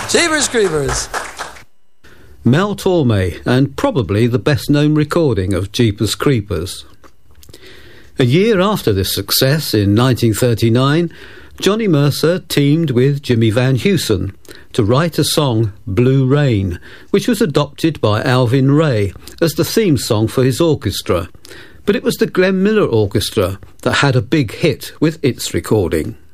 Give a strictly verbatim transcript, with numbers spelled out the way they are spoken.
Jeepers Creepers. Mel Torme, and probably the best-known recording of Jeepers Creepers. A year after this success, in nineteen thirty-nine, Johnny Mercer teamed with Jimmy Van Heusen to write a song, Blue Rain, which was adopted by Alvin Ray as the theme song for his orchestra. But it was the Glenn Miller Orchestra that had a big hit with its recording.